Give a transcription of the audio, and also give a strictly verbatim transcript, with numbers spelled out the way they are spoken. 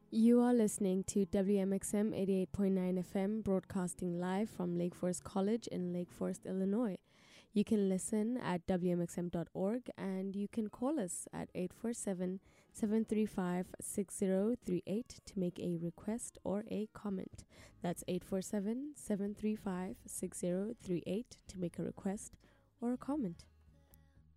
You are listening to W M X M eighty-eight point nine F M, broadcasting live from Lake Forest College in Lake Forest, Illinois. You can listen at W M X M dot org and you can call us at eight four seven, seven three five, six zero three eight to make a request or a comment. That's eight four seven, seven three five, six zero three eight to make a request or a comment.